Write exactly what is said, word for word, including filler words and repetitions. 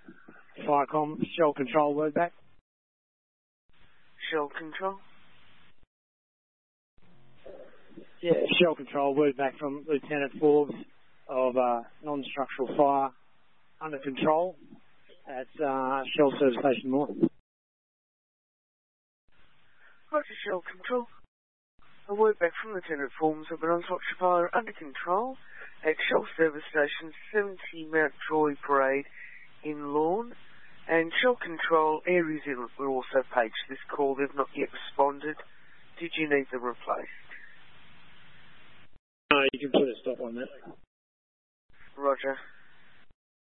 Firecom, Shell Control, word back. Shell Control? Yeah, Shell Control, word back from Lieutenant Forbes of uh, non-structural fire under control at uh, Shell Service Station North. Roger, Shell Control. A word back from Lieutenant Forbes of a non-structural fire under control at Shell Service Station seventy Mount Joy Parade in Lorne. And Shell Control, Air New Zealand were also paged this call. They've not yet responded. Did you need them replaced? No, you can put a stop on that. Roger.